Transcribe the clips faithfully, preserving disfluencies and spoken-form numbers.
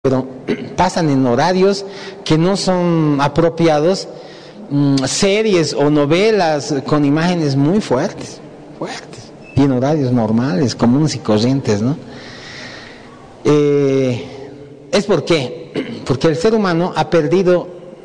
pero pasan en horarios que no son apropiados, mmm, series o novelas con imágenes muy fuertes, fuertes, y en horarios normales, comunes y corrientes, ¿no? Eh, ¿Es por qué? Porque el ser humano ha perdido,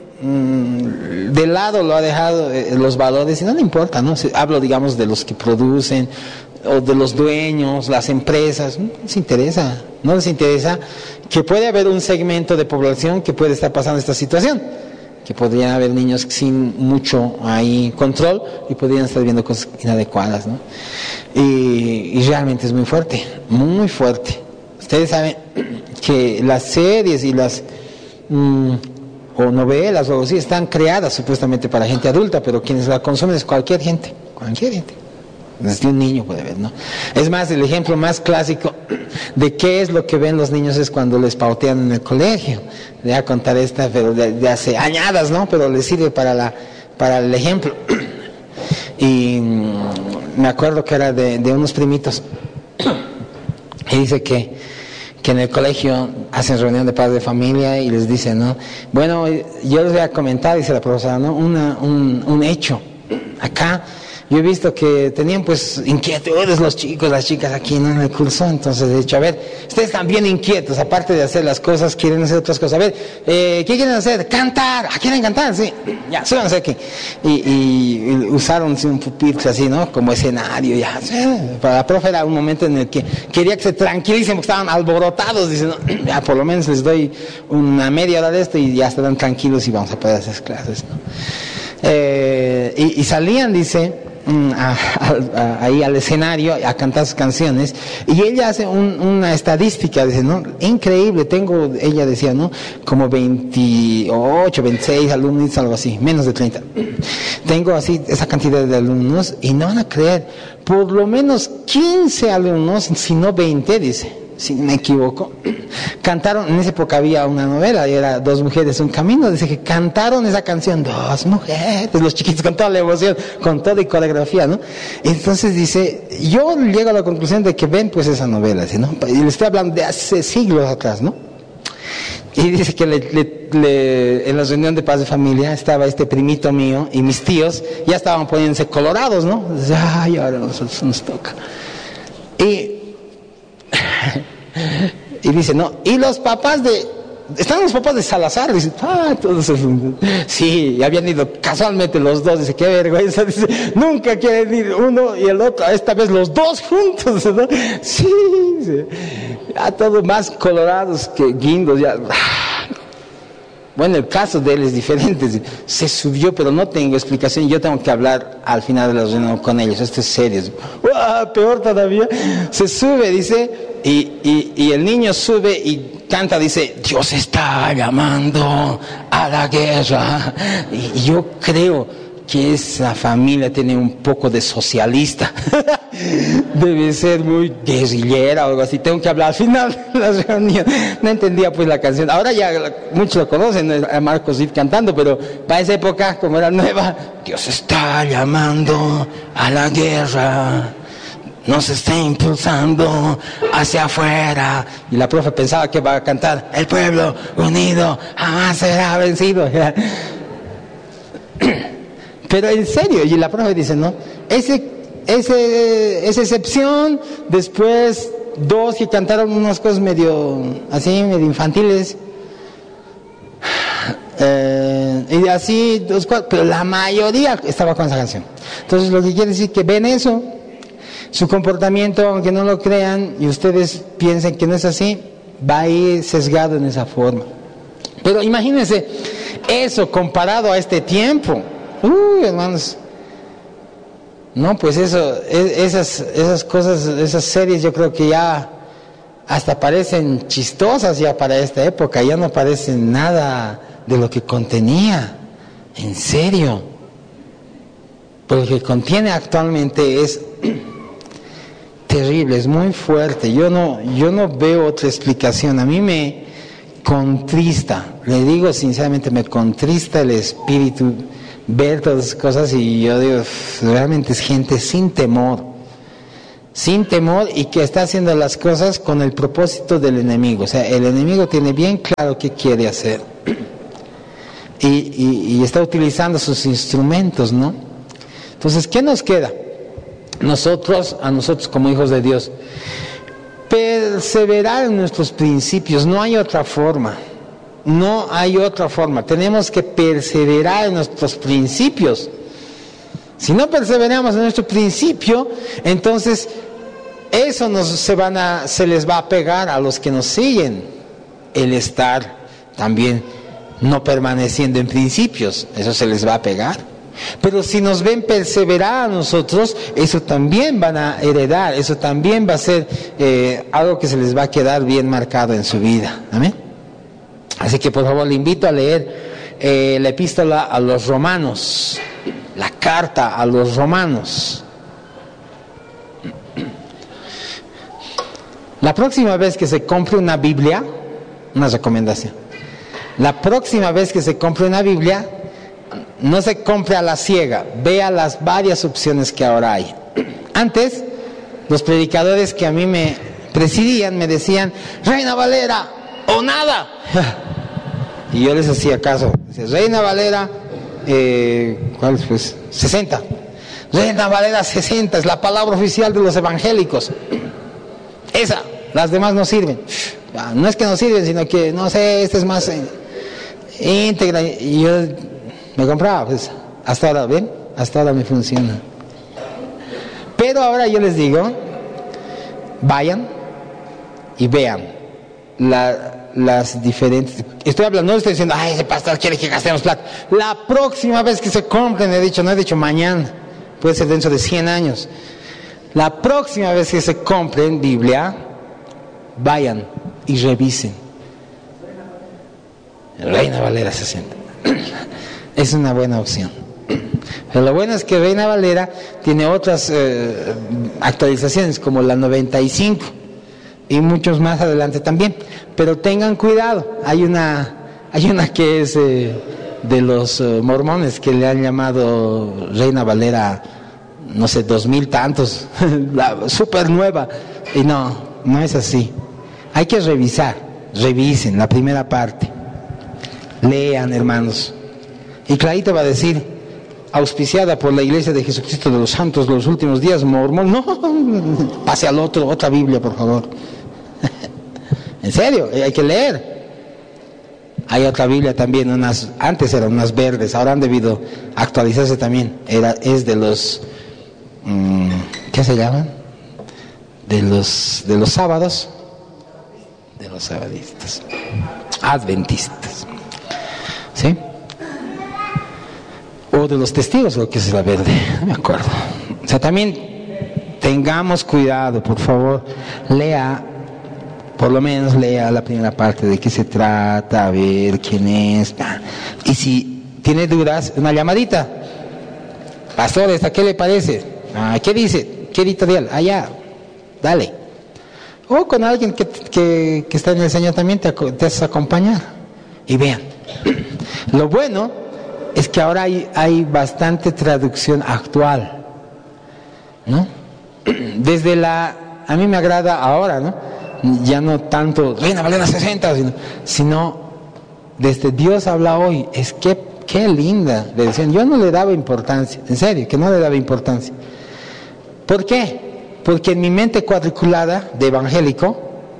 mmm, de lado lo ha dejado eh, los valores, y no le importa, ¿no? Hablo, digamos, de los que producen, o de los dueños, las empresas, no les interesa, no les interesa que puede haber un segmento de población que puede estar pasando esta situación, que podrían haber niños sin mucho ahí control y podrían estar viendo cosas inadecuadas, ¿no? Y, y realmente es muy fuerte, muy fuerte. Ustedes saben que las series y las mmm, o novelas o algo así están creadas supuestamente para gente adulta, pero quienes la consumen es cualquier gente, cualquier gente. Desde un niño puede ver, ¿no? Es más, el ejemplo más clásico de qué es lo que ven los niños es cuando les pautean en el colegio. Le voy a contar esta, pero de, de hace añadas, ¿no? Pero les sirve para la para el ejemplo. Y mmm, me acuerdo que era de, de unos primitos. Y dice que, que en el colegio hacen reunión de padres de familia y les dicen, ¿no? Bueno, yo les voy a comentar, dice la profesora, ¿no? Una, un, un hecho. Acá yo he visto que tenían pues inquietudes los chicos, las chicas aquí, ¿no? En el curso. Entonces he dicho, a ver, ustedes están bien inquietos, aparte de hacer las cosas, quieren hacer otras cosas. A ver, eh, ¿qué quieren hacer? Cantar. ¿Ah, quieren cantar? Sí, ya, súbanse aquí. Y, y, y usaron sí, un pupitre así, ¿no? Como escenario, ya. Sí. Para la profe era un momento en el que quería que se tranquilicen porque estaban alborotados. Dicen, no, ya por lo menos les doy una media hora de esto y ya estarán tranquilos y vamos a poder hacer clases, ¿no? Eh, y, y salían, dice, A, a, a, ahí al escenario a cantar sus canciones, y ella hace un, una estadística, dice, ¿no? Increíble, tengo, ella decía, ¿no? Como veintiocho, veintiséis alumnos, algo así, menos de treinta. Tengo así esa cantidad de alumnos y no van a creer, por lo menos quince alumnos, si no veinte, dice, si me equivoco, cantaron. En esa época había una novela y era Dos mujeres, un camino. Dice que cantaron esa canción, dos mujeres, los chiquitos con toda la emoción, con toda y coreografía, ¿no? Entonces dice, yo llego a la conclusión de que ven pues esa novela, ¿sí, no? Y le estoy hablando de hace siglos atrás, ¿no? Y dice que le, le, le, en la reunión de paz de familia estaba este primito mío y mis tíos ya estaban poniéndose colorados, ¿no? Dice, ay, ahora nosotros nos toca. Y y dice, no, y los papás de, están los papás de Salazar, dice, ah, todos esos, sí, habían ido casualmente los dos, dice, qué vergüenza, dice, nunca quieren ir uno y el otro, esta vez los dos juntos, ¿no? Sí, dice, ya todos más colorados que guindos, ya. Bueno, el caso de él es diferente, se subió, pero no tengo explicación, yo tengo que hablar al final de la reunión con ellos, esto es serio. ¡Uah! Peor todavía, se sube, dice, y, y, y el niño sube y canta, dice, Dios está llamando a la guerra. Y, y yo creo que esa familia tiene un poco de socialista, debe ser muy guerrillera o algo así. Tengo que hablar al final de la reunión. No entendía pues la canción, ahora ya muchos lo conocen, a Marcos Witt cantando, pero para esa época, como era nueva, Dios está llamando a la guerra, nos está impulsando hacia afuera. Y la profe pensaba que iba a cantar, el pueblo unido jamás será vencido. Pero en serio, y la profe dice, ¿no? Ese, ese, esa excepción, después dos que cantaron unas cosas medio, así, medio infantiles, eh, y así, dos, cuatro, pero la mayoría estaba con esa canción. Entonces lo que quiere decir que ven eso, su comportamiento, aunque no lo crean, y ustedes piensen que no es así, va a ir sesgado en esa forma. Pero imagínense, eso comparado a este tiempo, uy, hermanos, no, pues eso, esas, esas cosas, esas series yo creo que ya hasta parecen chistosas ya para esta época, ya no parecen nada de lo que contenía, en serio. Pero lo que contiene actualmente es terrible, es muy fuerte. Yo no, yo no veo otra explicación. A mí me contrista, le digo sinceramente, me contrista el espíritu ver todas esas cosas, y yo digo, realmente es gente sin temor, sin temor y que está haciendo las cosas con el propósito del enemigo. O sea, el enemigo tiene bien claro qué quiere hacer y, y, y está utilizando sus instrumentos, ¿no? Entonces, ¿qué nos queda? Nosotros, a nosotros como hijos de Dios, perseverar en nuestros principios. No hay otra forma. No hay otra forma. Tenemos que perseverar en nuestros principios. Si no perseveramos en nuestro principio, entonces eso nos, se, van a, se les va a pegar a los que nos siguen. El estar también no permaneciendo en principios, eso se les va a pegar. Pero si nos ven perseverar a nosotros, eso también van a heredar, eso también va a ser eh, algo que se les va a quedar bien marcado en su vida. Amén. Así que por favor le invito a leer eh, la epístola a los romanos, la carta a los romanos. La próxima vez que se compre una Biblia, una recomendación, la próxima vez que se compre una Biblia, no se compre a la ciega, vea las varias opciones que ahora hay. Antes, los predicadores que a mí me presidían me decían, Reina Valera o nada. Y yo les hacía caso. Decía, Reina Valera, eh, ¿cuál es? Pues sesenta. Reina Valera sesenta es la palabra oficial de los evangélicos. Esa, las demás no sirven. No es que no sirven, sino que, no sé, esta es más eh, íntegra. Y yo me compraba, pues, hasta ahora, ¿ven? Hasta ahora me funciona. Pero ahora yo les digo, vayan y vean la... las diferentes, estoy hablando, no estoy diciendo, ay, ese pastor quiere que gastemos plata. La próxima vez que se compren, he dicho, no he dicho mañana, puede ser dentro de cien años. La próxima vez que se compren Biblia, vayan y revisen. Reina Valera sesenta. Es una buena opción. Pero lo bueno es que Reina Valera tiene otras eh, actualizaciones, como la noventa y cinco. Y muchos más adelante también, pero tengan cuidado. Hay una, hay una que es eh, de los uh, mormones que le han llamado Reina Valera, no sé, dos mil tantos, la súper nueva. Y no, no es así. Hay que revisar, revisen la primera parte, lean, hermanos. Y clarito va a decir, auspiciada por la Iglesia de Jesucristo de los Santos de los Últimos Días, mormón. No, pase al otro, otra Biblia, por favor. En serio, hay que leer. Hay otra Biblia también, unas, antes eran unas verdes, ahora han debido actualizarse también. Era, es de los, mmm, ¿qué se llaman? De los, de los sábados, de los sabadistas, adventistas, ¿sí? O de los testigos, lo que es la verde, no me acuerdo. O sea, también tengamos cuidado, por favor, lea. Por lo menos lea la primera parte de qué se trata, a ver quién es. Y si tiene dudas, una llamadita. Pastor, ¿esta qué le parece? Ah, ¿qué dice? ¿Qué editorial? Allá, dale. O con alguien que, que, que está en el Señor también te, te haces acompañar. Y vean. Lo bueno es que ahora hay, hay bastante traducción actual, ¿no? Desde la... A mí me agrada ahora, ¿no? Ya no tanto Reina Valera sesenta, sino, sino desde Dios habla hoy. Es que qué linda. Le decían, yo no le daba importancia, en serio, que no le daba importancia. ¿Por qué? Porque en mi mente cuadriculada de evangélico,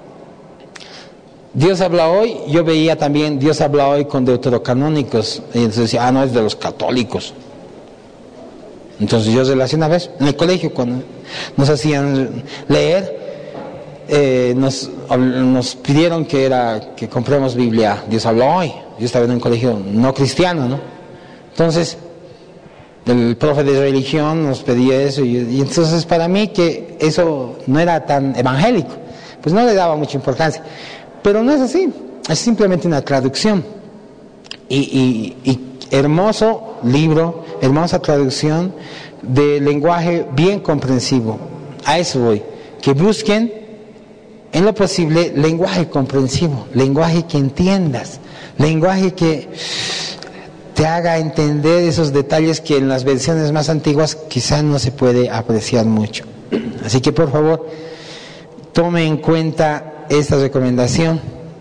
Dios habla hoy, yo veía también Dios habla hoy con deuterocanónicos, y entonces decía, ah, no, es de los católicos. Entonces yo relacionaba eso. En el colegio, cuando nos hacían leer, Eh, nos, nos pidieron que era que compremos Biblia. Dios habló hoy. Yo estaba en un colegio no cristiano, ¿no? Entonces el profe de religión nos pedía eso y, y entonces para mí que eso no era tan evangélico, pues no le daba mucha importancia. Pero no es así, es simplemente una traducción y, y, y hermoso libro, hermosa traducción de lenguaje bien comprensivo. A eso voy, que busquen en lo posible lenguaje comprensivo, lenguaje que entiendas, lenguaje que te haga entender esos detalles que en las versiones más antiguas quizás no se puede apreciar mucho. Así que por favor, tome en cuenta esta recomendación.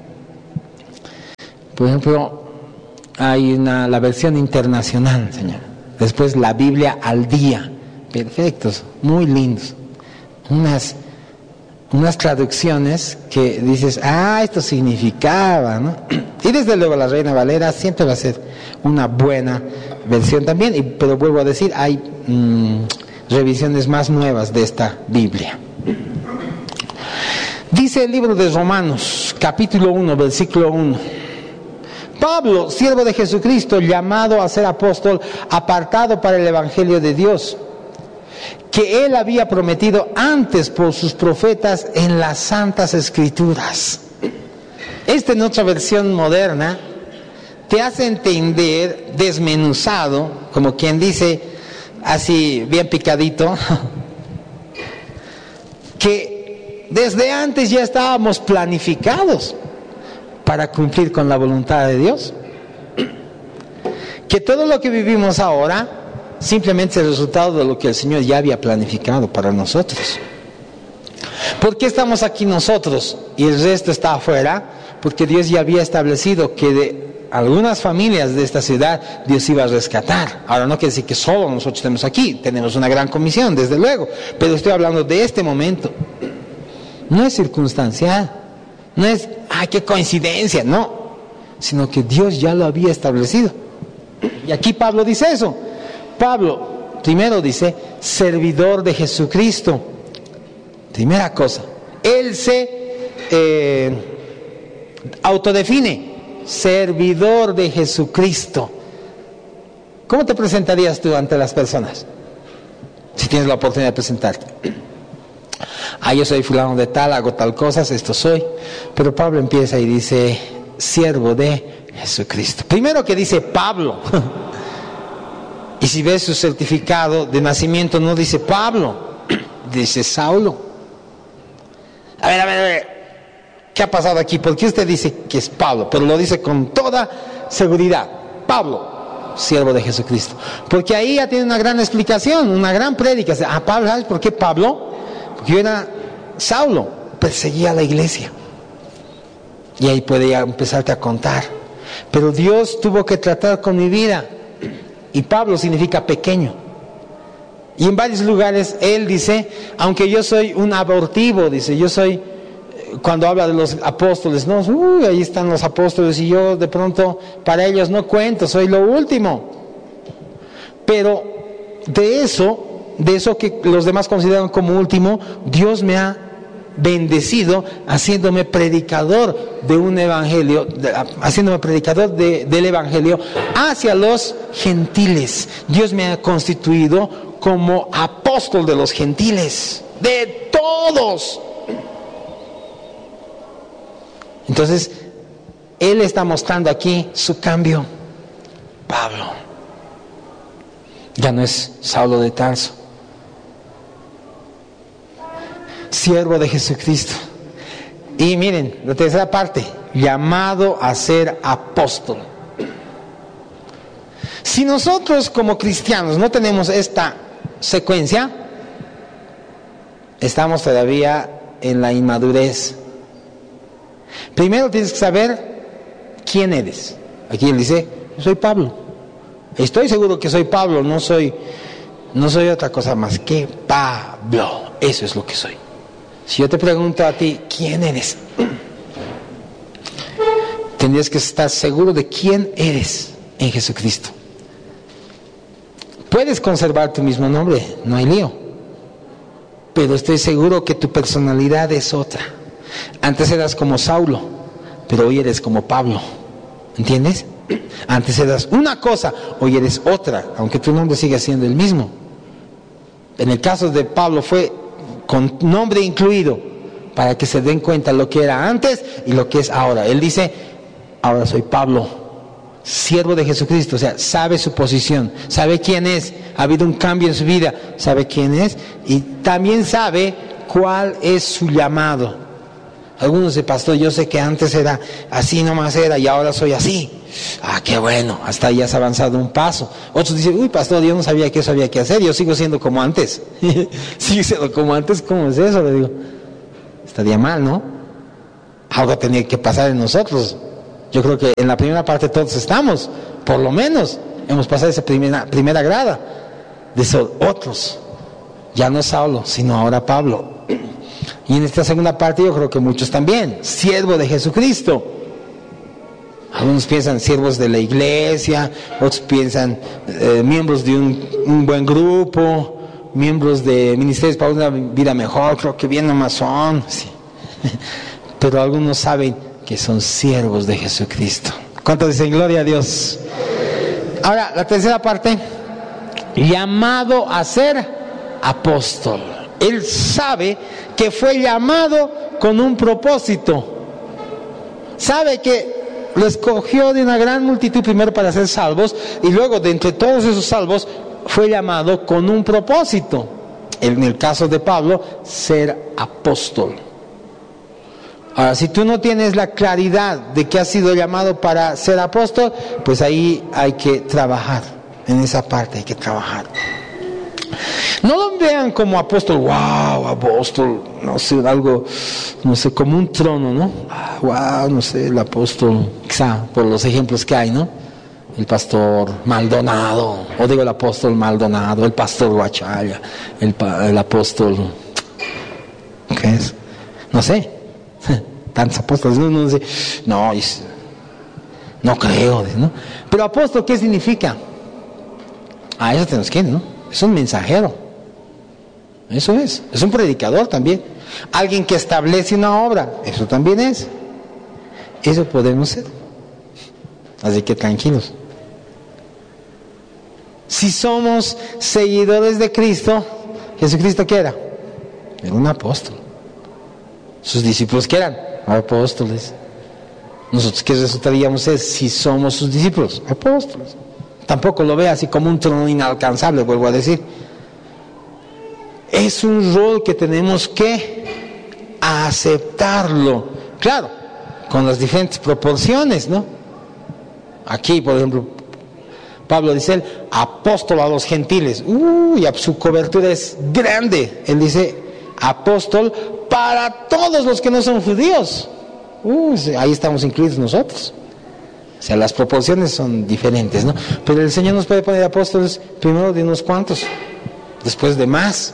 Por ejemplo, hay una, la versión internacional, señor. Después la Biblia al día. Perfectos, muy lindos. Unas, unas traducciones que dices, ah, esto significaba, ¿no? Y desde luego la Reina Valera siempre va a ser una buena versión también. Y, pero vuelvo a decir, hay mmm, revisiones más nuevas de esta Biblia. Dice el libro de Romanos, capítulo uno, versículo uno. Pablo, siervo de Jesucristo, llamado a ser apóstol, apartado para el Evangelio de Dios, que él había prometido antes por sus profetas en las Santas Escrituras. Esta en otra versión moderna te hace entender, desmenuzado, como quien dice, así bien picadito, que desde antes ya estábamos planificados para cumplir con la voluntad de Dios. Que todo lo que vivimos ahora simplemente es el resultado de lo que el Señor ya había planificado para nosotros. ¿Por qué estamos aquí nosotros y el resto está afuera? Porque Dios ya había establecido que de algunas familias de esta ciudad Dios iba a rescatar. Ahora no quiere decir que solo nosotros estemos aquí, tenemos una gran comisión, desde luego, pero estoy hablando de este momento. No es circunstancial, no es, ay, qué coincidencia, no, sino que Dios ya lo había establecido. Y aquí Pablo dice eso. Pablo, primero dice, servidor de Jesucristo. Primera cosa, él se eh, autodefine, servidor de Jesucristo. ¿Cómo te presentarías tú ante las personas? Si tienes la oportunidad de presentarte. Ah, yo soy fulano de tal, hago tal cosas, esto soy. Pero Pablo empieza y dice, siervo de Jesucristo. Primero que dice Pablo. Y si ves su certificado de nacimiento, no dice Pablo, dice Saulo. A ver, a ver, a ver, ¿qué ha pasado aquí? ¿Por qué usted dice que es Pablo? Pero lo dice con toda seguridad. Pablo, siervo de Jesucristo. Porque ahí ya tiene una gran explicación, una gran prédica. Ah, Pablo, ¿sabes por qué Pablo? Porque yo era Saulo, perseguía a la iglesia. Y ahí puede ya empezarte a contar. Pero Dios tuvo que tratar con mi vida. Y Pablo significa pequeño. Y en varios lugares él dice, aunque yo soy un abortivo, dice, yo soy, cuando habla de los apóstoles, no, uy, ahí están los apóstoles y yo de pronto para ellos no cuento, soy lo último. Pero de eso, de eso que los demás consideran como último, Dios me ha bendecido haciéndome predicador de un evangelio, de, haciéndome predicador de, del evangelio hacia los gentiles. Dios me ha constituido como apóstol de los gentiles, de todos. Entonces, él está mostrando aquí su cambio. Pablo ya no es Saulo de Tarso, siervo de Jesucristo. Y miren, la tercera parte, llamado a ser apóstol. Si nosotros como cristianos no tenemos esta secuencia, estamos todavía en la inmadurez. Primero tienes que saber quién eres. Aquí él dice, soy Pablo. Estoy seguro que soy Pablo, no soy, no soy otra cosa más que Pablo. Eso es lo que soy. Si yo te pregunto a ti, ¿quién eres? Tendrías que estar seguro de quién eres en Jesucristo. Puedes conservar tu mismo nombre, no hay lío. Pero estoy seguro que tu personalidad es otra. Antes eras como Saulo, pero hoy eres como Pablo. ¿Entiendes? Antes eras una cosa, hoy eres otra, aunque tu nombre siga siendo el mismo. En el caso de Pablo fue con nombre incluido, para que se den cuenta lo que era antes y lo que es ahora. Él dice, ahora soy Pablo, siervo de Jesucristo. O sea, sabe su posición, sabe quién es, ha habido un cambio en su vida, sabe quién es y también sabe cuál es su llamado. Algunos dicen, pastor, yo sé que antes era así, nomás era, y ahora soy así. ah, qué bueno, hasta ahí has avanzado un paso. Otros dicen, uy, pastor, yo no sabía que eso había que hacer, yo sigo siendo como antes. Sigo siendo como antes, ¿cómo es eso? Le digo, estaría mal, ¿no? Algo tenía que pasar en nosotros. Yo creo que en la primera parte todos estamos, por lo menos, hemos pasado esa primera, primera grada. De esos otros, ya no Saulo, sino ahora Pablo. Y en esta segunda parte yo creo que muchos también, siervo de Jesucristo. Algunos piensan siervos de la iglesia, otros piensan eh, miembros de un, un buen grupo, miembros de ministerios para una vida mejor, creo que bien nomás son. Sí. Pero algunos saben que son siervos de Jesucristo. ¿Cuántos dicen gloria a Dios? Ahora, la tercera parte, llamado a ser apóstol. Él sabe que fue llamado con un propósito. Sabe que lo escogió de una gran multitud primero para ser salvos, y luego de entre todos esos salvos fue llamado con un propósito. En el caso de Pablo, ser apóstol. Ahora, si tú no tienes la claridad de que has sido llamado para ser apóstol, pues ahí hay que trabajar. En esa parte hay que trabajar. No lo vean como apóstol, wow, apóstol, no sé, algo, no sé, como un trono, ¿no? Wow, no sé, el apóstol, quizá por los ejemplos que hay, ¿no? El pastor Maldonado, o digo el apóstol Maldonado, el pastor Guachalla, el, el apóstol, ¿qué es? No sé, tantos apóstoles, no, no sé, no, es, no creo, ¿no? Pero apóstol, ¿qué significa? Ah, eso tenemos que ir, ¿no? Es un mensajero. Eso es. Es un predicador también. Alguien que establece una obra. Eso también es. Eso podemos ser. Así que tranquilos. Si somos seguidores de Cristo, ¿Jesucristo qué era? Era un apóstol. Sus discípulos ¿qué eran? Apóstoles. Nosotros ¿qué resultaríamos ser si somos sus discípulos? Apóstoles. Tampoco lo ve así como un trono inalcanzable, vuelvo a decir. Es un rol que tenemos que aceptarlo. Claro, con las diferentes proporciones, ¿no? Aquí, por ejemplo, Pablo dice, el apóstol a los gentiles. Uy, su cobertura es grande. Él dice, apóstol para todos los que no son judíos. Uy, ahí estamos incluidos nosotros. O sea, las proporciones son diferentes, ¿no? Pero el Señor nos puede poner apóstoles primero de unos cuantos, después de más.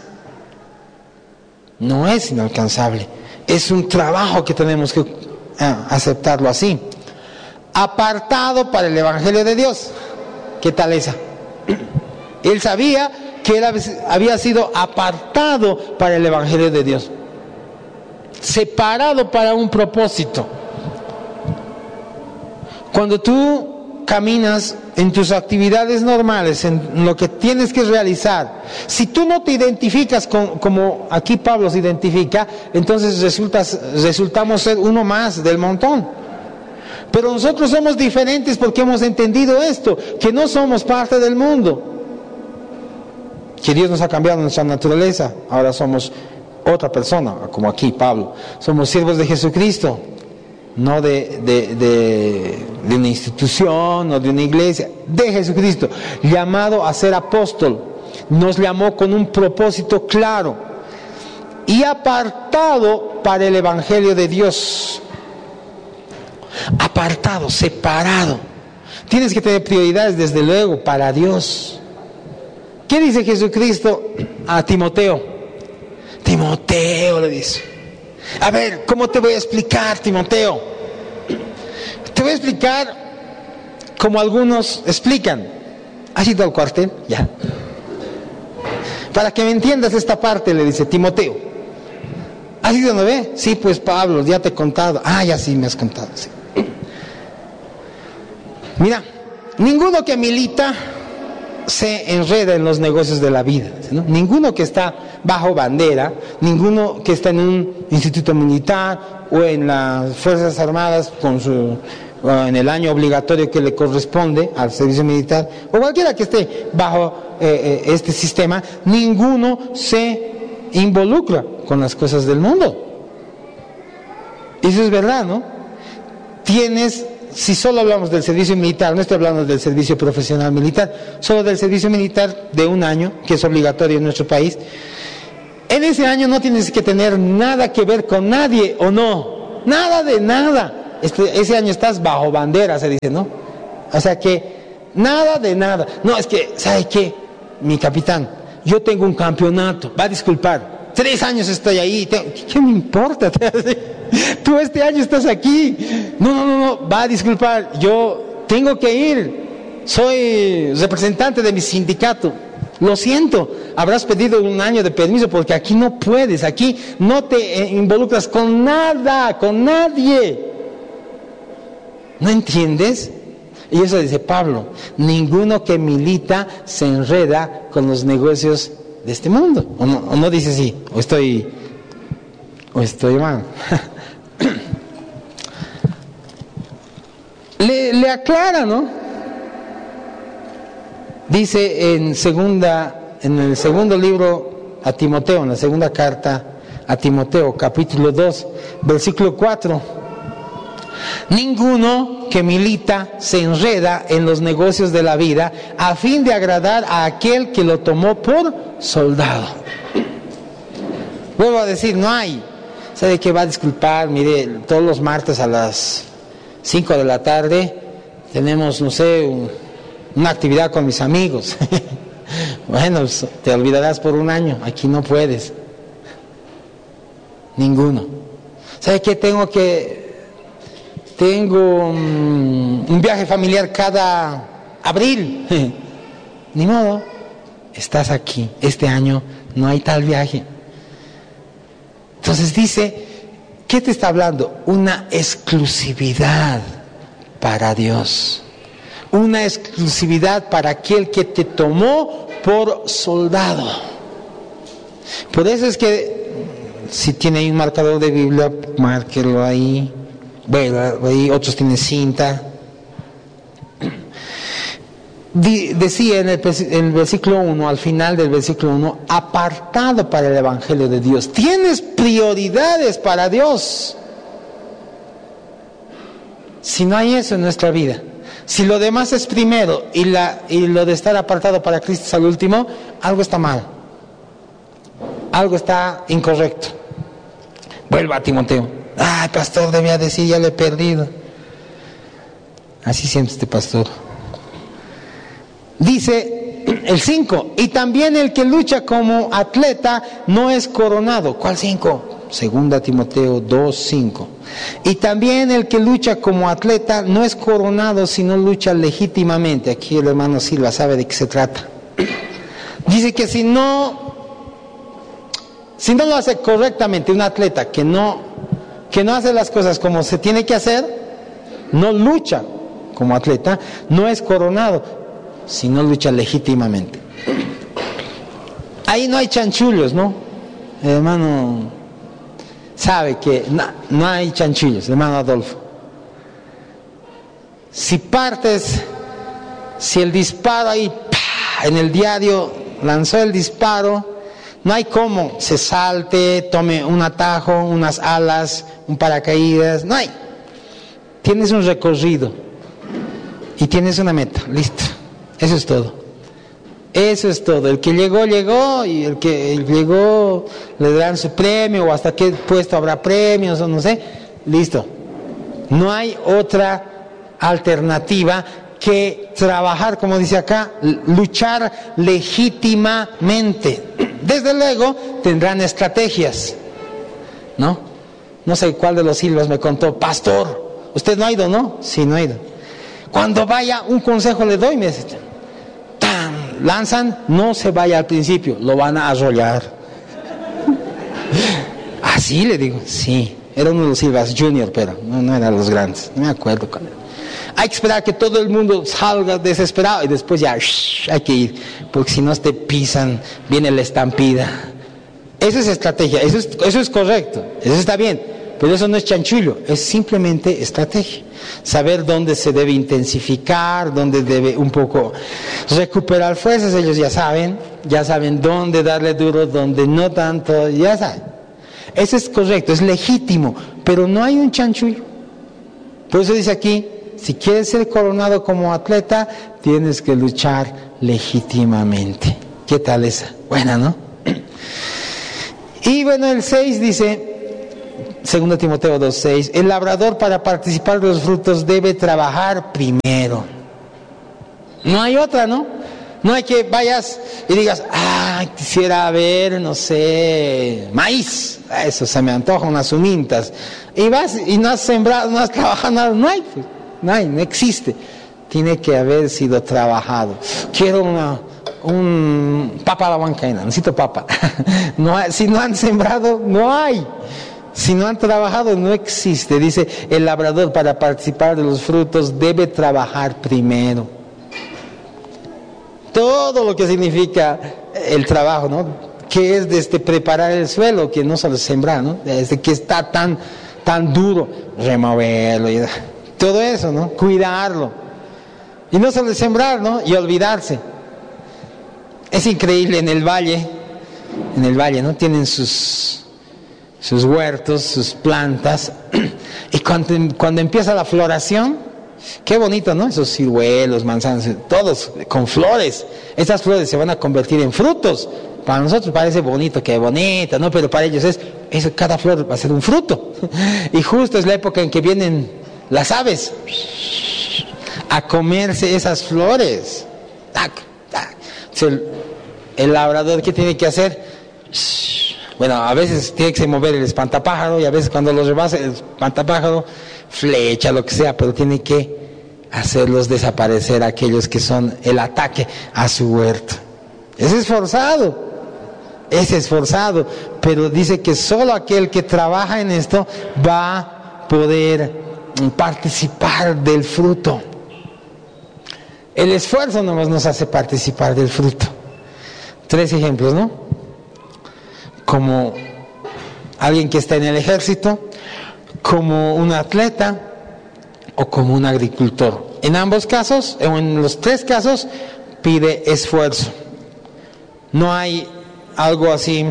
No es inalcanzable. Es un trabajo que tenemos que ah, aceptarlo así. Apartado para el Evangelio de Dios. ¿Qué tal esa? Él sabía que él había sido apartado para el Evangelio de Dios. Separado para un propósito. Cuando tú caminas en tus actividades normales, en lo que tienes que realizar, si tú no te identificas con, como aquí Pablo se identifica, entonces resultas, resultamos ser uno más del montón. Pero nosotros somos diferentes porque hemos entendido esto, que no somos parte del mundo, que Dios nos ha cambiado nuestra naturaleza, ahora somos otra persona, como aquí Pablo, somos siervos de Jesucristo. No de, de, de, de una institución o de una iglesia, de Jesucristo, llamado a ser apóstol. Nos llamó con un propósito claro y apartado para el Evangelio de Dios. Apartado, separado. Tienes que tener prioridades desde luego para Dios. ¿Qué dice Jesucristo a Timoteo? Timoteo le dice, a ver, ¿cómo te voy a explicar, Timoteo? Te voy a explicar como algunos explican. ¿Has ido al cuartel? Ya. Para que me entiendas esta parte, le dice Timoteo. ¿Has ido, no ve? Sí, pues Pablo, ya te he contado. Ah, ya sí me has contado. Sí. Mira, ninguno que milita se enreda en los negocios de la vida, ¿no? Ninguno que está bajo bandera, ninguno que está en un instituto militar o en las Fuerzas Armadas con su, en el año obligatorio que le corresponde al servicio militar, o cualquiera que esté bajo eh, eh, este sistema, ninguno se involucra con las cosas del mundo. Eso es verdad, ¿no? Tienes si solo hablamos del servicio militar, no estoy hablando del servicio profesional militar, solo del servicio militar de un año, que es obligatorio en nuestro país, en ese año no tienes que tener nada que ver con nadie, ¿o no? Nada de nada. Este, ese año estás bajo bandera, se dice, ¿no? O sea que, nada de nada. No, es que, ¿sabe qué? Mi capitán, yo tengo un campeonato, va a disculpar, tres años estoy ahí, ¿qué, qué me importa? Tú este año estás aquí, no, no, no, no, va a disculpar, yo tengo que ir, soy representante de mi sindicato, lo siento, habrás pedido un año de permiso porque aquí no puedes, aquí no te involucras con nada, con nadie, ¿no entiendes? Y eso dice Pablo, ninguno que milita se enreda con los negocios de este mundo. ¿O no, o no dice así? ¿O estoy, o estoy mal? le, le aclara, ¿no? Dice en segunda, en el segundo libro a Timoteo, en la segunda carta a Timoteo, capítulo dos, versículo cuatro. Ninguno que milita se enreda en los negocios de la vida a fin de agradar a aquel que lo tomó por soldado. Vuelvo a decir, no hay. ¿Sabe qué? Va a disculpar, mire, todos los martes a las cinco de la tarde tenemos, no sé, un, una actividad con mis amigos. Bueno, te olvidarás por un año, aquí no puedes. Ninguno. ¿Sabe qué? Tengo que... Tengo um, un viaje familiar cada abril. Ni modo, estás aquí. Este año no hay tal viaje. Entonces dice, ¿qué te está hablando? Una exclusividad para Dios. Una exclusividad para aquel que te tomó por soldado. Por eso es que, si tiene ahí un marcador de Biblia, márquelo ahí. Bueno, ahí otros tienen cinta. Decía en el, en el versículo uno, al final del versículo uno, apartado para el Evangelio de Dios. Tienes prioridades para Dios. Si no hay eso en nuestra vida, si lo demás es primero y, la, y lo de estar apartado para Cristo es al último, algo está mal. Algo está incorrecto. Vuelva a Timoteo. Ay, pastor, debía decir, ya lo he perdido. Así siente este pastor. Dice el cinco, y también el que lucha como atleta no es coronado. ¿Cuál cinco? Segunda Timoteo dos, cinco. Y también el que lucha como atleta no es coronado, sino lucha legítimamente. Aquí el hermano Silva sabe de qué se trata. Dice que si no, si no lo hace correctamente un atleta que no... que no hace las cosas como se tiene que hacer, no lucha como atleta, no es coronado, sino lucha legítimamente. Ahí no hay chanchullos, ¿no? El hermano sabe que no, no hay chanchullos, hermano Adolfo. Si partes, si el disparo ahí, ¡pah!, en el diario lanzó el disparo, no hay cómo se salte, tome un atajo, unas alas, un paracaídas, no hay. Tienes un recorrido y tienes una meta, listo. Eso es todo. Eso es todo. El que llegó, llegó, y el que llegó le dan su premio, o hasta qué puesto habrá premios, o no sé, listo. No hay otra alternativa que trabajar, como dice acá, luchar legítimamente. Desde luego tendrán estrategias, ¿no? No sé cuál de los Silvas me contó, pastor, usted no ha ido, ¿no? Sí, no ha ido. Cuando vaya, un consejo le doy, me dice, ¡tan! Lanzan, no se vaya al principio, lo van a arrollar. Así le digo, sí, era uno de los Silvas Junior, pero no, no eran los grandes, no me acuerdo cuál era. Hay que esperar que todo el mundo salga desesperado y después ya shh, hay que ir, porque si no te pisan, viene la estampida. Esa es estrategia, eso es, eso es correcto, eso está bien, pero eso no es chanchullo, es simplemente estrategia. Saber dónde se debe intensificar, dónde debe un poco recuperar fuerzas, ellos ya saben, ya saben dónde darle duro, dónde no tanto, ya saben. Eso es correcto, es legítimo, pero no hay un chanchullo. Por eso dice aquí, si quieres ser coronado como atleta, tienes que luchar legítimamente. ¿Qué tal esa? Buena, ¿no? Y bueno, el seis dice, segundo Timoteo dos seis, el labrador para participar de los frutos debe trabajar primero. No hay otra, ¿no? No hay que vayas y digas, ah, quisiera ver, no sé, maíz. Eso se me antoja, unas humintas. Y vas y no has sembrado, no has trabajado nada. No hay, pues, no hay, no existe. Tiene que haber sido trabajado. Quiero una, un papa a la huancaína, necesito papa. No hay, si no han sembrado, no hay. Si no han trabajado, no existe. Dice, el labrador para participar de los frutos debe trabajar primero. Todo lo que significa el trabajo, ¿no? Que es desde preparar el suelo, que no solo sembrar, ¿no? Desde que está tan, tan duro, removerlo, y todo eso, ¿no? Cuidarlo. Y no solo sembrar, ¿no? Y olvidarse. Es increíble en el valle, en el valle, ¿no? Tienen sus, sus huertos, sus plantas, y cuando, cuando empieza la floración, qué bonito, ¿no? Esos ciruelos, manzanas, todos con flores. Estas flores se van a convertir en frutos. Para nosotros parece bonito, qué bonito, ¿no? Pero para ellos es, es cada flor va a ser un fruto. Y justo es la época en que vienen las aves a comerse esas flores. Tac, tac. El, el labrador, ¿qué tiene que hacer? Bueno, a veces tiene que mover el espantapájaro, y a veces cuando los rebasa el espantapájaro, flecha, lo que sea, pero tiene que hacerlos desaparecer aquellos que son el ataque a su huerto. Es esforzado, es esforzado, pero dice que solo aquel que trabaja en esto va a poder participar del fruto. El esfuerzo nomás nos hace participar del fruto. Tres ejemplos, ¿no? Como alguien que está en el ejército, como un atleta o como un agricultor. En ambos casos, o en los tres casos, pide esfuerzo. No hay algo así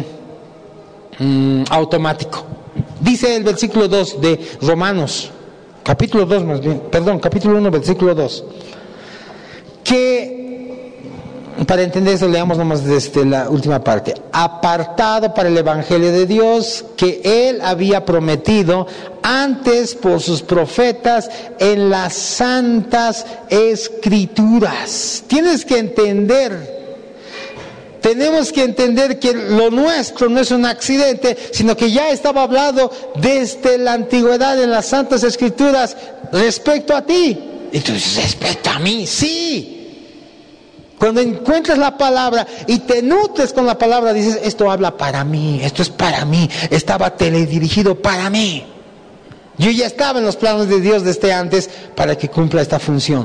mmm, automático. Dice el versículo dos de Romanos, capítulo dos más bien, perdón, capítulo uno, versículo dos, que, para entender eso, leamos nomás desde la última parte. Apartado para el Evangelio de Dios, que Él había prometido antes por sus profetas en las santas escrituras. Tienes que entender, tenemos que entender que lo nuestro no es un accidente, sino que ya estaba hablado desde la antigüedad en las santas escrituras respecto a ti. Y tú dices, respecto a mí, sí. Cuando encuentras la palabra y te nutres con la palabra, dices, esto habla para mí, esto es para mí, estaba teledirigido para mí. Yo ya estaba en los planes de Dios desde antes para que cumpla esta función.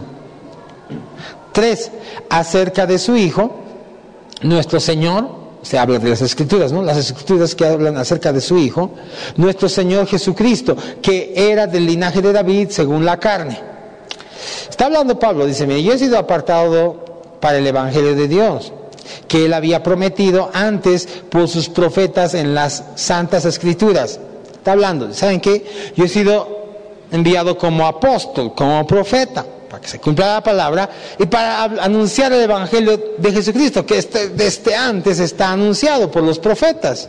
Tres, acerca de su Hijo, nuestro Señor, se habla de las Escrituras, ¿no? Las Escrituras que hablan acerca de su Hijo, nuestro Señor Jesucristo, que era del linaje de David según la carne. Está hablando Pablo, dice, mire, yo he sido apartado para el Evangelio de Dios, que Él había prometido antes por sus profetas en las santas escrituras. Está hablando, ¿saben qué? Yo he sido enviado como apóstol, como profeta, para que se cumpla la palabra y para anunciar el Evangelio de Jesucristo, que este, desde antes está anunciado por los profetas.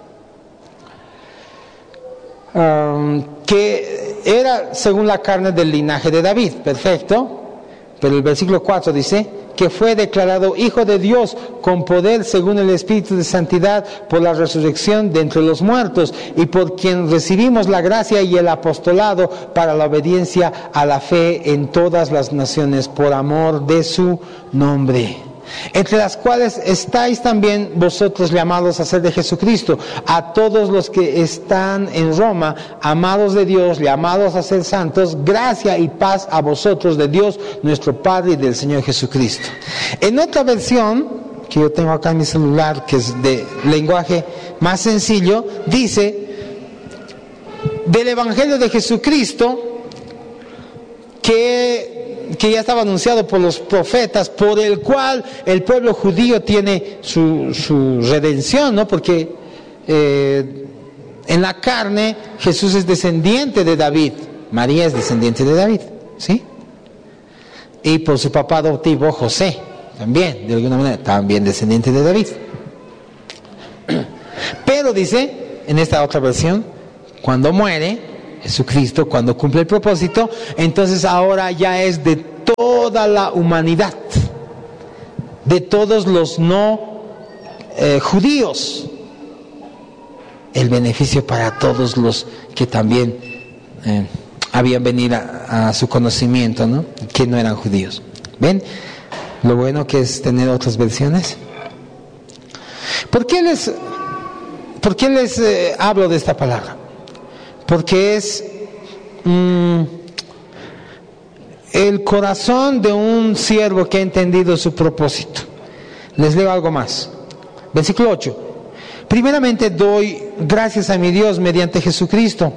Um, que era según la carne del linaje de David, perfecto, pero el versículo cuatro dice que fue declarado Hijo de Dios con poder según el Espíritu de Santidad por la resurrección de entre los muertos, y por quien recibimos la gracia y el apostolado para la obediencia a la fe en todas las naciones por amor de su nombre, entre las cuales estáis también vosotros llamados a ser de Jesucristo, a todos los que están en Roma, amados de Dios, llamados a ser santos, gracia y paz a vosotros de Dios nuestro Padre y del Señor Jesucristo. En otra versión que yo tengo acá en mi celular, que es de lenguaje más sencillo, dice del Evangelio de Jesucristo que que ya estaba anunciado por los profetas, por el cual el pueblo judío tiene su, su redención, ¿no? Porque eh, en la carne Jesús es descendiente de David, María es descendiente de David, ¿sí? y por su papá adoptivo José, también, de alguna manera, también descendiente de David. Pero dice, en esta otra versión, cuando muere Jesucristo, cuando cumple el propósito, entonces ahora ya es de toda la humanidad, de todos los no eh, judíos, el beneficio para todos los que también eh, habían venido a, a su conocimiento, ¿no? Que no eran judíos. ¿Ven lo bueno que es tener otras versiones? ¿Por qué les, por qué les eh, hablo de esta palabra? Porque es mmm, el corazón de un siervo que ha entendido su propósito. Les leo algo más. Versículo ocho. Primeramente doy gracias a mi Dios mediante Jesucristo,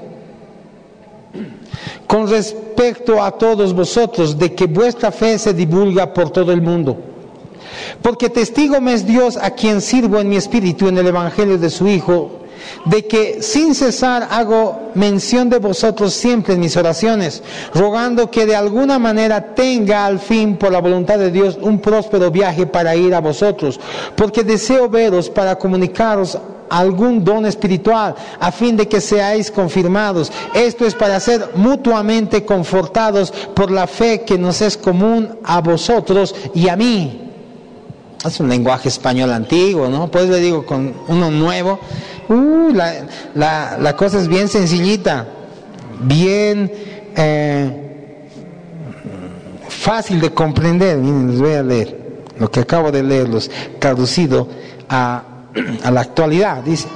con respecto a todos vosotros, de que vuestra fe se divulga por todo el mundo. Porque testigo me es Dios, a quien sirvo en mi espíritu en el evangelio de su Hijo, de que sin cesar hago mención de vosotros siempre en mis oraciones, rogando que de alguna manera tenga al fin, por la voluntad de Dios, un próspero viaje para ir a vosotros, porque deseo veros para comunicaros algún don espiritual, a fin de que seáis confirmados. Esto es para ser mutuamente confortados por la fe que nos es común a vosotros y a mí. Es un lenguaje español antiguo, ¿no? Pues le digo con uno nuevo. Uh, la, la, la cosa es bien sencillita, bien eh, fácil de comprender. Miren, les voy a leer lo que acabo de leerlos, traducido a, a la actualidad. Dice,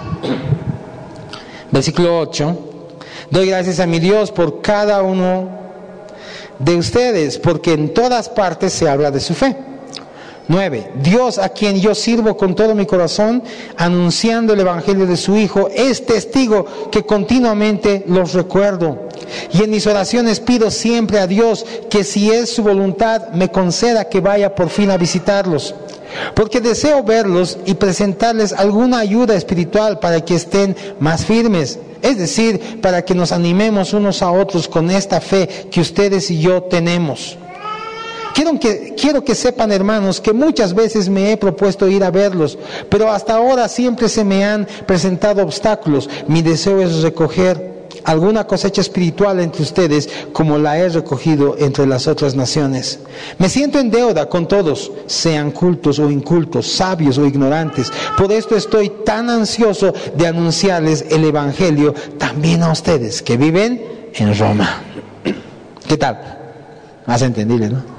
versículo ocho: doy gracias a mi Dios por cada uno de ustedes, porque en todas partes se habla de su fe. nueve. Dios, a quien yo sirvo con todo mi corazón, anunciando el evangelio de su Hijo, es testigo que continuamente los recuerdo. Y en mis oraciones pido siempre a Dios que, si es su voluntad, me conceda que vaya por fin a visitarlos. Porque deseo verlos y presentarles alguna ayuda espiritual para que estén más firmes. Es decir, para que nos animemos unos a otros con esta fe que ustedes y yo tenemos. Quiero que, quiero que sepan, hermanos, que muchas veces me he propuesto ir a verlos, pero hasta ahora siempre se me han presentado obstáculos. Mi deseo es recoger alguna cosecha espiritual entre ustedes, como la he recogido entre las otras naciones. Me siento en deuda con todos, sean cultos o incultos, sabios o ignorantes. Por esto estoy tan ansioso de anunciarles el evangelio también a ustedes que viven en Roma. ¿Qué tal? Más entendible, ¿no?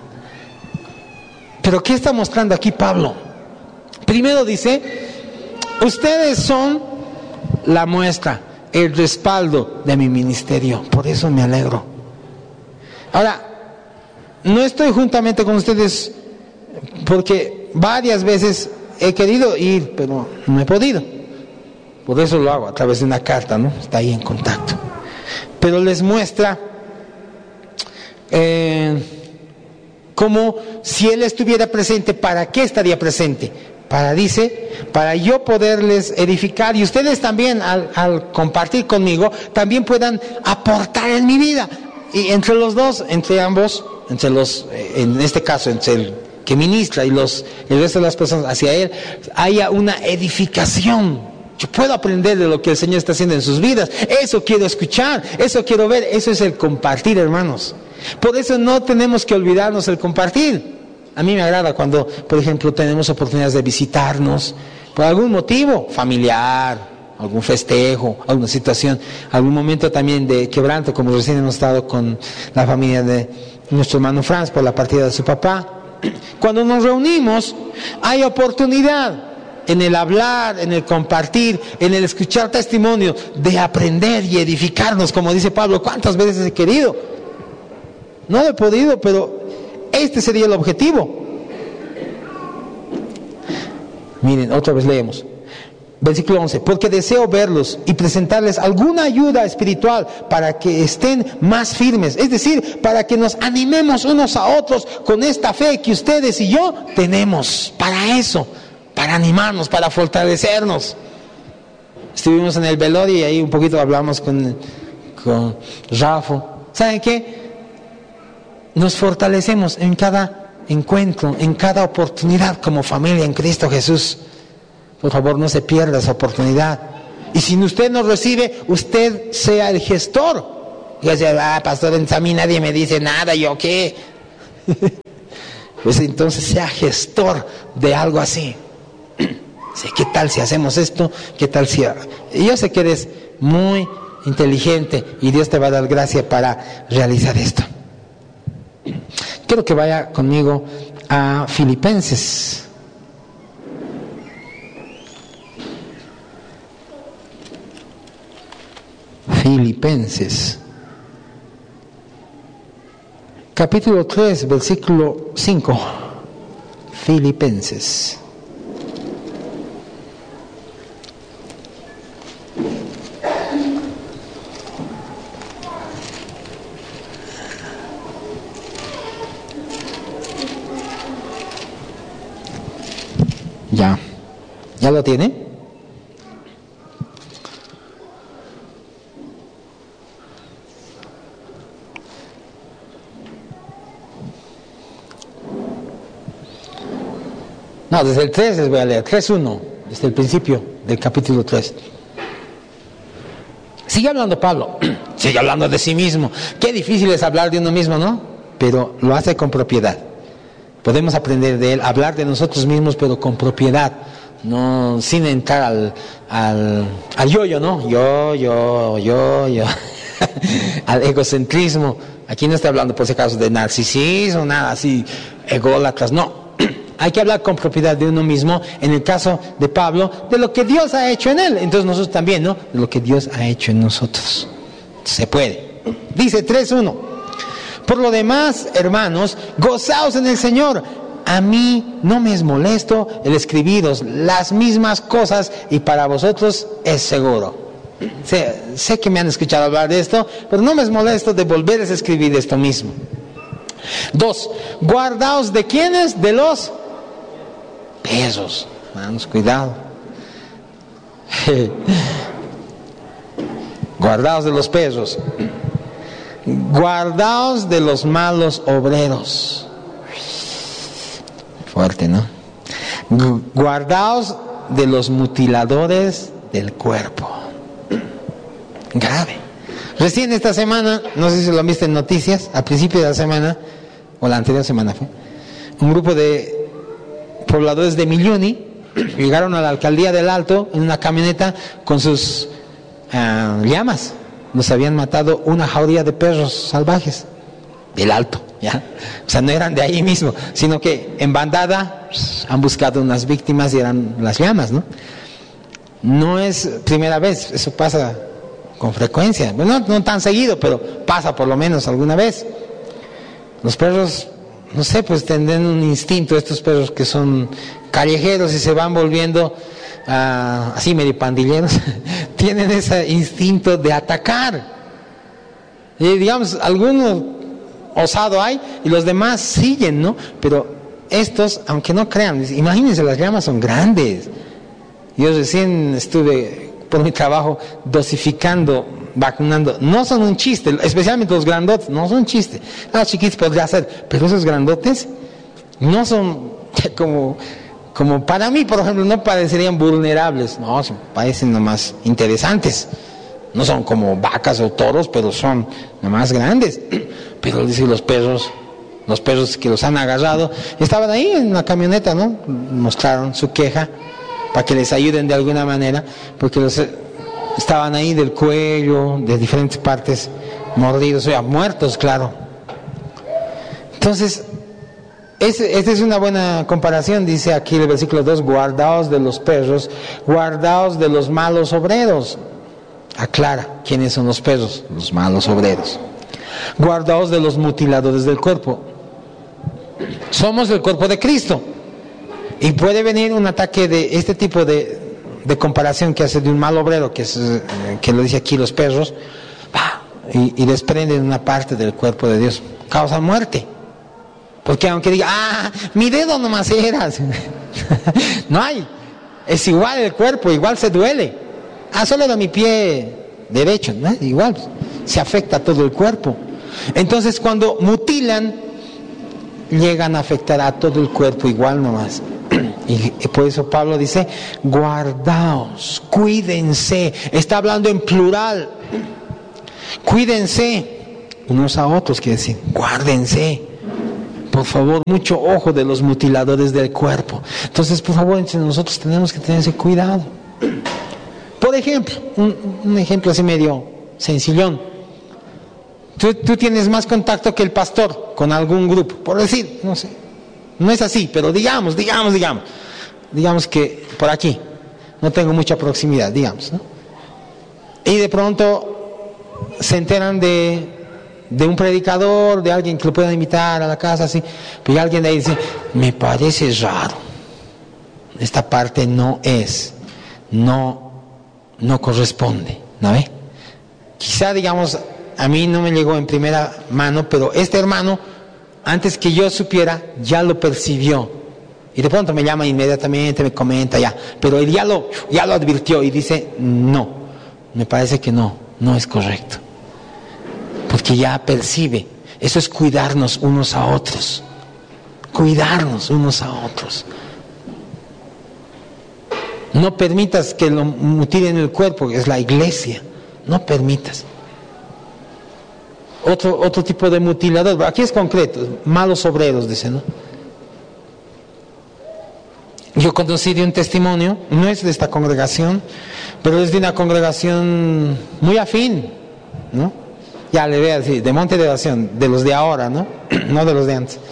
Pero ¿qué está mostrando aquí Pablo? Primero dice, ustedes son la muestra, el respaldo de mi ministerio. Por eso me alegro. Ahora, no estoy juntamente con ustedes porque varias veces he querido ir, pero no he podido. Por eso lo hago a través de una carta, ¿no? Está ahí en contacto. Pero les muestra Eh, como si Él estuviera presente. ¿Para qué estaría presente? Para, dice, para yo poderles edificar, y ustedes también al, al compartir conmigo, también puedan aportar en mi vida. Y entre los dos, entre ambos, entre los, en este caso, entre el que ministra y los, el resto de las personas hacia Él, haya una edificación. Yo puedo aprender de lo que el Señor está haciendo en sus vidas. Eso quiero escuchar, eso quiero ver, eso es el compartir, hermanos. Por eso no tenemos que olvidarnos el compartir. A mí me agrada cuando, por ejemplo, tenemos oportunidades de visitarnos por algún motivo familiar, algún festejo, alguna situación, algún momento también de quebranto, como recién hemos estado con la familia de nuestro hermano Franz por la partida de su papá. Cuando nos reunimos, hay oportunidad en el hablar, en el compartir, en el escuchar testimonio, de aprender y edificarnos, como dice Pablo. ¿Cuántas veces he querido? No lo he podido, pero este sería el objetivo. Miren, otra vez leemos. Versículo once. Porque deseo verlos y presentarles alguna ayuda espiritual para que estén más firmes. Es decir, para que nos animemos unos a otros con esta fe que ustedes y yo tenemos. Para eso, para animarnos, para fortalecernos. Estuvimos en el velorio y ahí un poquito hablamos con, con Rafa. ¿Saben qué? nos fortalecemos en cada encuentro, en cada oportunidad como familia en Cristo Jesús. Por favor, no se pierda esa oportunidad. Y si usted no recibe, usted sea el gestor. Y dice, ah, pastor, a mí nadie me dice nada, ¿yo qué? Pues entonces sea gestor de algo así. Sí, ¿qué tal si hacemos esto? ¿Qué tal si...? Y yo sé que eres muy inteligente y Dios te va a dar gracia para realizar esto. Quiero que vaya conmigo a Filipenses. Filipenses. Capítulo tres, versículo cinco. Filipenses. Ya. ¿Ya lo tiene? No, desde el tres les voy a leer. tres uno, desde el principio del capítulo tres. Sigue hablando Pablo, sigue hablando de sí mismo. Qué difícil es hablar de uno mismo, ¿no? Pero lo hace con propiedad. Podemos aprender de él, hablar de nosotros mismos, pero con propiedad, no sin entrar al, al, al yo-yo, ¿no? Yo, yo, yo, yo, al egocentrismo. Aquí no está hablando, por si acaso, de narcisismo, nada así, ególatras, no. Hay que hablar con propiedad de uno mismo, en el caso de Pablo, de lo que Dios ha hecho en él. Entonces nosotros también, ¿no? De lo que Dios ha hecho en nosotros. Se puede. Dice tres uno. Por lo demás, hermanos, gozaos en el Señor. A mí no me es molesto el escribiros las mismas cosas y para vosotros es seguro. Sé, sé que me han escuchado hablar de esto, pero no me es molesto de volverles a escribir esto mismo. Dos, guardaos de quiénes, de los pesos. Hermanos, cuidado. Guardaos de los pesos. Guardaos de los malos obreros. Fuerte, ¿no? Guardaos de los mutiladores del cuerpo. Grave. Recién esta semana, no sé si lo viste en noticias, al principio de la semana, o la anterior semana fue, un grupo de pobladores de Milluni llegaron a la alcaldía del Alto en una camioneta con sus uh, llamas. Nos habían matado una jauría de perros salvajes del Alto, ¿ya? O sea, no eran de ahí mismo, sino que en bandada han buscado unas víctimas y eran las llamas, ¿no? No es primera vez, eso pasa con frecuencia, bueno, no, no tan seguido, pero pasa por lo menos alguna vez. Los perros, no sé, pues tendrán un instinto, estos perros que son callejeros y se van volviendo Uh, así medio pandilleros, tienen ese instinto de atacar. Y digamos, algunos osado hay y los demás siguen, ¿no? Pero estos, aunque no crean, imagínense, las llamas son grandes. Yo recién estuve por mi trabajo dosificando, vacunando. No son un chiste, especialmente los grandotes, no son un chiste. Los chiquitos podría ser, pero esos grandotes no son como... Como para mí, por ejemplo, no parecerían vulnerables, no, parecen nomás interesantes. No son como vacas o toros, pero son nomás grandes. Pero dice los perros, los perros que los han agarrado, estaban ahí en la camioneta, ¿no? Mostraron su queja para que les ayuden de alguna manera, porque los estaban ahí del cuello, de diferentes partes, mordidos, o sea, muertos, claro. Entonces, esta es una buena comparación, dice aquí el versículo dos, guardaos de los perros, guardaos de los malos obreros. Aclara quiénes son los perros, los malos obreros. Guardaos de los mutiladores del cuerpo. Somos el cuerpo de Cristo. Y puede venir un ataque de este tipo de, de comparación que hace de un mal obrero, que, es, que lo dice aquí los perros, y, y desprenden una parte del cuerpo de Dios. Causa muerte. Porque aunque diga, ah, mi dedo nomás era, no hay, es igual el cuerpo, igual se duele. Ah, solo de mi pie derecho, ¿no? Igual se afecta todo el cuerpo. Entonces cuando mutilan llegan a afectar a todo el cuerpo igual nomás. Y por eso Pablo dice, guardaos, cuídense. Está hablando en plural. Cuídense unos a otros, quiere decir, guárdense. Por favor, mucho ojo de los mutiladores del cuerpo. Entonces, por favor, entre nosotros tenemos que tener ese cuidado. Por ejemplo, un, un ejemplo así medio sencillón. Tú, tú tienes más contacto que el pastor con algún grupo, por decir, no sé. No es así, pero digamos, digamos, digamos. Digamos que por aquí no tengo mucha proximidad, digamos, ¿no? Y de pronto se enteran de, de un predicador, de alguien que lo puedan invitar a la casa, así. Pero alguien de ahí dice, me parece raro. Esta parte no es, no, no corresponde, ¿no ve? Quizá, digamos, a mí no me llegó en primera mano, pero este hermano, antes que yo supiera, ya lo percibió. Y de pronto me llama inmediatamente, me comenta ya. Pero él ya lo, ya lo advirtió y dice, no, me parece que no, no es correcto. Porque ya percibe. Eso es cuidarnos unos a otros. Cuidarnos unos a otros. No permitas que lo mutilen el cuerpo, que es la iglesia. No permitas. Otro, otro tipo de mutilador, aquí es concreto, malos obreros, dice, ¿no? Yo conocí de un testimonio, no es de esta congregación, pero es de una congregación muy afín, ¿no? Ya le veo así, de Monte de Oración, de los de ahora, ¿no? No de los de antes.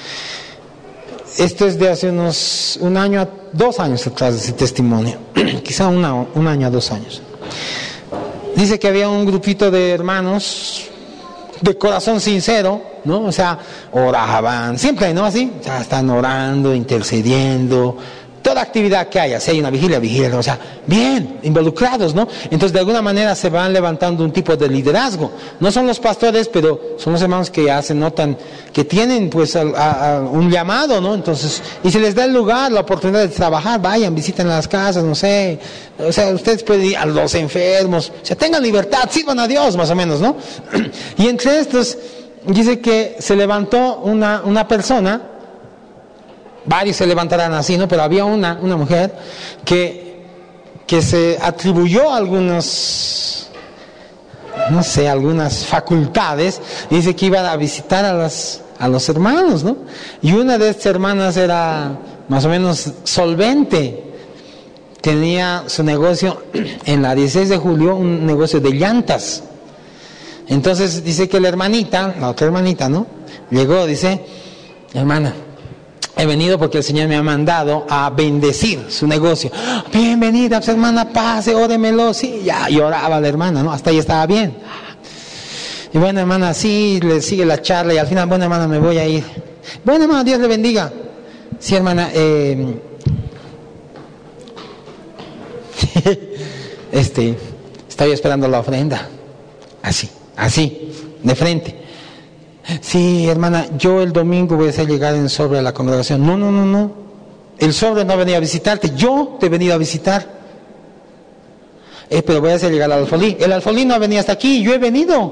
Esto es de hace unos, un año, dos años atrás de ese testimonio, quizá una, un año, dos años. Dice que había un grupito de hermanos de corazón sincero, ¿no? O sea, oraban, siempre, ¿no? Así, o sea, están orando, intercediendo, toda actividad que haya, si hay una vigilia, vigilia, o sea, bien, involucrados, ¿no? Entonces, de alguna manera se van levantando un tipo de liderazgo. No son los pastores, pero son los hermanos que ya se notan que tienen, pues, a, a, a un llamado, ¿no? Entonces, y se les da el lugar, la oportunidad de trabajar, vayan, visiten las casas, no sé, o sea, ustedes pueden ir a los enfermos, o sea, tengan libertad, sirvan a Dios, más o menos, ¿no? Y entre estos, dice que se levantó una, una persona, varios se levantarán así, ¿no? Pero había una, una mujer que, que se atribuyó algunos, no sé, algunas facultades, dice que iba a visitar a, las, a los hermanos, ¿no? Y una de estas hermanas era más o menos solvente, tenía su negocio en la dieciséis de julio, un negocio de llantas. Entonces dice que la hermanita, la otra hermanita, ¿no? Llegó, dice, hermana, he venido porque el Señor me ha mandado a bendecir su negocio. Bienvenida, pues, hermana, pase, óremelo. Sí, ya lloraba la hermana, ¿no? Hasta ahí estaba bien. Y bueno, hermana, sí, le sigue la charla y al final, bueno, hermana, me voy a ir. Bueno, hermana, Dios le bendiga. Sí, hermana, eh... este, estaba esperando la ofrenda. Así, así, de frente. Sí, hermana, yo el domingo voy a hacer llegar en sobre a la congregación. No, no, no, no. El sobre no ha venido a visitarte, yo te he venido a visitar. Eh, pero voy a hacer llegar al alfolí. El alfolí no ha venido hasta aquí, yo he venido.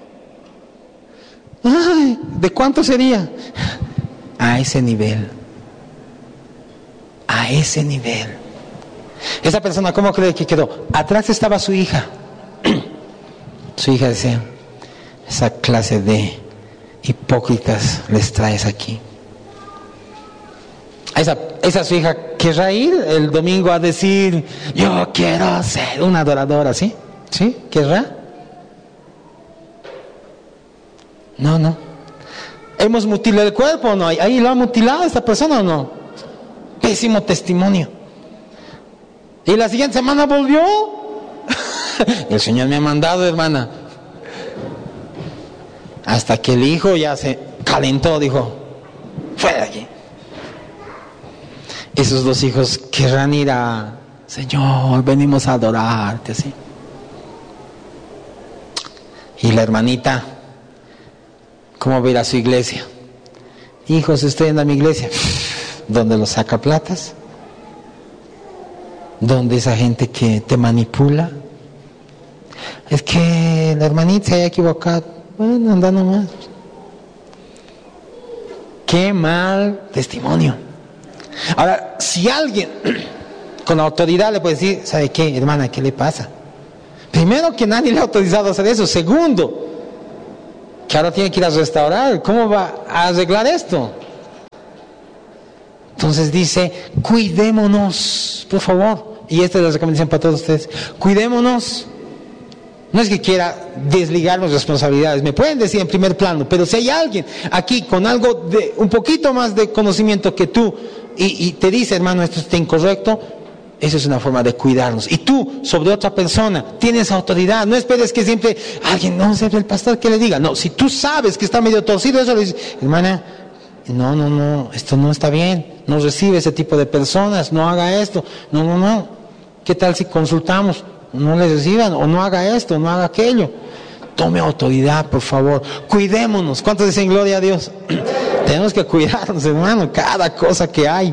Ay, ¿de cuánto sería? A ese nivel. A ese nivel. Esa persona, ¿cómo cree que quedó? Atrás estaba su hija. Su hija decía, esa clase de hipócritas les traes aquí. Esa, esa su hija querrá ir el domingo a decir, yo quiero ser una adoradora, ¿sí? ¿Sí? ¿Querrá? No, no. ¿Hemos mutilado el cuerpo o no? ¿Ahí lo ha mutilado esta persona o no? Pésimo testimonio. Y la siguiente semana volvió. El Señor me ha mandado, hermana. Hasta que el hijo ya se calentó, dijo, fuera de aquí. Esos dos hijos querrán ir a, Señor, venimos a adorarte, ¿sí? Y la hermanita, ¿cómo va a ir a su iglesia? Hijos, estoy en mi iglesia. ¿Dónde los saca platas? ¿Dónde esa gente que te manipula? Es que la hermanita se haya equivocado. Bueno, anda nomás. Qué mal testimonio. Ahora, si alguien con autoridad le puede decir, ¿sabe qué, hermana? ¿Qué le pasa? Primero, que nadie le ha autorizado a hacer eso. Segundo, que ahora tiene que ir a restaurar. ¿Cómo va a arreglar esto? Entonces dice, cuidémonos, por favor. Y esta es la recomendación para todos ustedes. Cuidémonos. No es que quiera desligarnos de responsabilidades, me pueden decir en primer plano, pero si hay alguien aquí con algo de un poquito más de conocimiento que tú y, y te dice, hermano, esto está incorrecto, eso es una forma de cuidarnos. Y tú, sobre otra persona, tienes autoridad. No esperes que siempre alguien, no sé, el pastor que le diga. No, si tú sabes que está medio torcido, eso le dices, hermana, no, no, no, esto no está bien, no recibe ese tipo de personas, no haga esto, no, no, no. ¿Qué tal si consultamos? No le reciban, o no haga esto, no haga aquello. Tome autoridad, por favor. Cuidémonos. ¿Cuántos dicen gloria a Dios? Tenemos que cuidarnos, hermano, cada cosa que hay.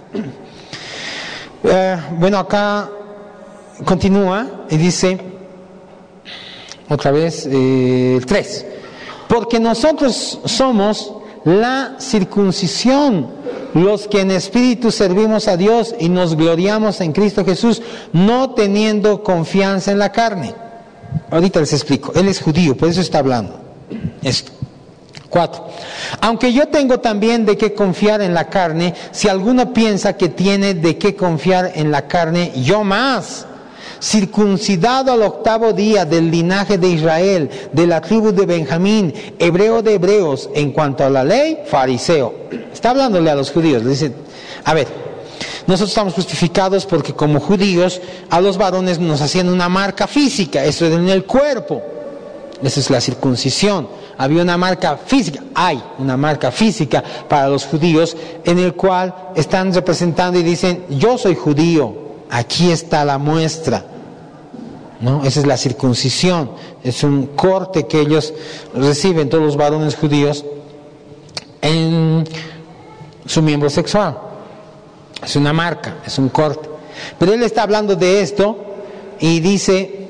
Eh, bueno, acá continúa y dice, otra vez, eh, el tres. Porque nosotros somos la circuncisión, los que en espíritu servimos a Dios y nos gloriamos en Cristo Jesús, no teniendo confianza en la carne. Ahorita les explico. Él es judío, por eso está hablando esto. Cuatro. Aunque yo tengo también de qué confiar en la carne, si alguno piensa que tiene de qué confiar en la carne, yo más. Circuncidado al octavo día, del linaje de Israel, de la tribu de Benjamín, hebreo de hebreos, en cuanto a la ley, fariseo. Está hablándole a los judíos, le dice, a ver, nosotros estamos justificados porque como judíos a los varones nos hacían una marca física, eso era en el cuerpo, esa es la circuncisión. Había una marca física, hay una marca física para los judíos, en el cual están representando y dicen, yo soy judío, aquí está la muestra. ¿No? Esa es la circuncisión, es un corte que ellos reciben, todos los varones judíos, en su miembro sexual. Es una marca, es un corte. Pero él está hablando de esto y dice,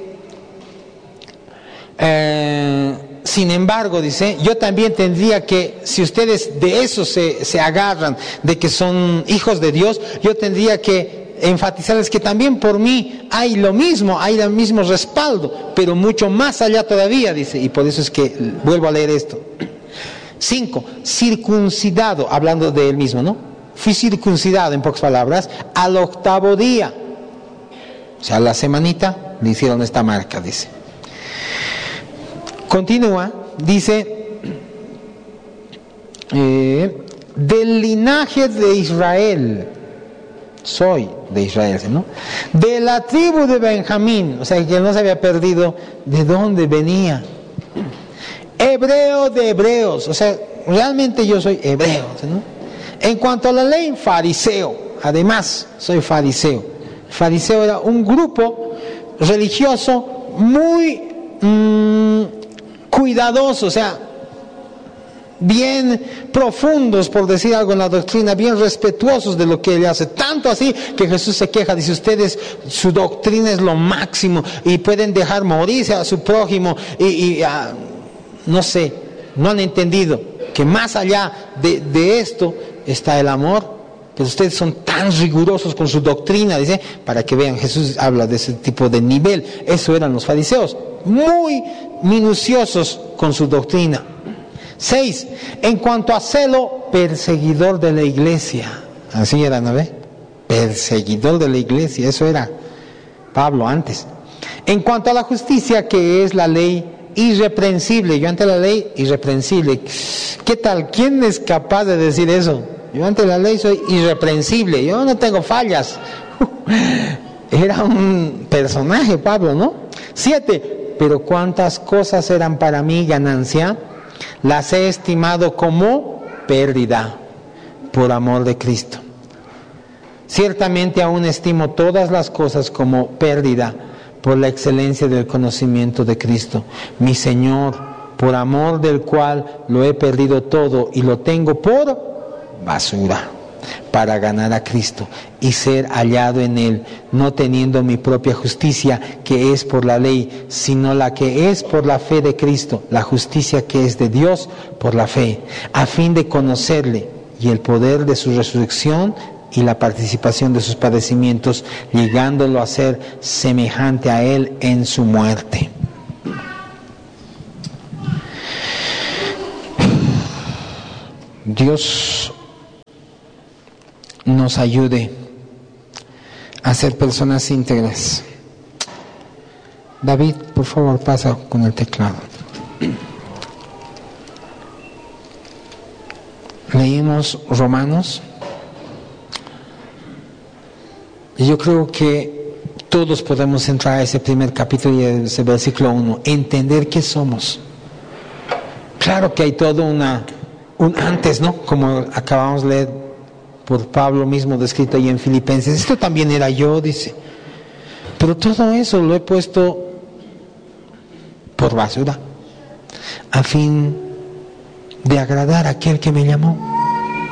eh, sin embargo, dice, yo también tendría que, si ustedes de eso se, se agarran, de que son hijos de Dios, yo tendría que enfatizarles que también por mí hay lo mismo, hay el mismo respaldo, pero mucho más allá todavía, dice, y por eso es que vuelvo a leer esto. Cinco, circuncidado, hablando de él mismo, ¿no? Fui circuncidado, en pocas palabras, al octavo día. O sea, a la semanita le hicieron esta marca, dice. Continúa, dice, eh, del linaje de Israel, soy de Israel, ¿no? De la tribu de Benjamín, o sea, que no se había perdido de dónde venía. Hebreo de hebreos, o sea, realmente yo soy hebreo, ¿no? En cuanto a la ley, fariseo, además soy fariseo. Fariseo era un grupo religioso muy mmm, cuidadoso, o sea, bien profundos, por decir algo en la doctrina, bien respetuosos de lo que él hace, tanto así que Jesús se queja, dice, ustedes, su doctrina es lo máximo y pueden dejar morirse a su prójimo y, y uh, no sé, no han entendido que más allá de, de esto está el amor, que ustedes son tan rigurosos con su doctrina, dice, para que vean, Jesús habla de ese tipo de nivel. Eso eran los fariseos, muy minuciosos con su doctrina. Seis, en cuanto a celo, perseguidor de la iglesia. Así era, ¿no ve? Perseguidor de la iglesia, eso era Pablo antes. En cuanto a la justicia, que es la ley, irreprensible. Yo ante la ley, irreprensible. ¿Qué tal? ¿Quién es capaz de decir eso? Yo ante la ley soy irreprensible, yo no tengo fallas. Era un personaje Pablo, ¿no? Siete, pero cuántas cosas eran para mí ganancia, las he estimado como pérdida por amor de Cristo. Ciertamente aún estimo todas las cosas como pérdida por la excelencia del conocimiento de Cristo, mi Señor, por amor del cual lo he perdido todo y lo tengo por basura. para ganar a Cristo y ser hallado en Él, no teniendo mi propia justicia que es por la ley, sino la que es por la fe de Cristo, la justicia que es de Dios por la fe, a fin de conocerle y el poder de su resurrección y la participación de sus padecimientos, llegándolo a ser semejante a Él en su muerte. Dios nos ayude a ser personas íntegras. David, por favor, pasa con el teclado. Leímos Romanos. Y yo creo que todos podemos entrar a ese primer capítulo y ese versículo uno, entender qué somos. Claro que hay todo una, un antes, ¿no? Como acabamos de leer por Pablo mismo descrito ahí en Filipenses. Esto también era yo, dice. Pero todo eso lo he puesto por basura, a fin de agradar a aquel que me llamó.